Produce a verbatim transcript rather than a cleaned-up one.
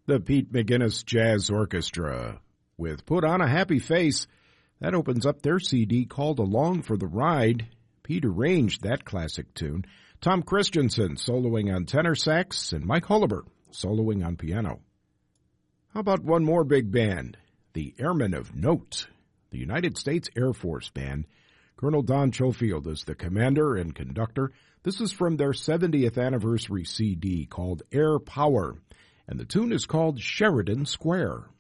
The Pete McGinnis Jazz Orchestra with Put on a Happy Face. That opens up their C D called Along for the Ride. Pete arranged that classic tune. Tom Christensen soloing on tenor sax and Mike Hullaber soloing on piano. How about one more big band? The Airmen of Note, the United States Air Force Band. Colonel Don Schofield is the commander and conductor. This is from their seventieth anniversary C D called Air Power, and the tune is called Sheridan Square.